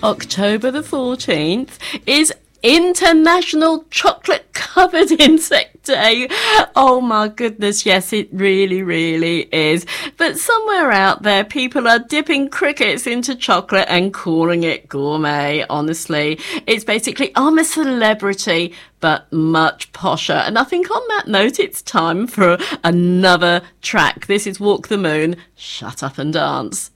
October the 14th is International Chocolate Covered Insect Day. Oh my goodness, yes, it really, really is. But somewhere out there, people are dipping crickets into chocolate and calling it gourmet, honestly. It's basically, I'm a celebrity, but much posher. And I think on that note, it's time for another track. This is Walk the Moon, Shut Up and Dance.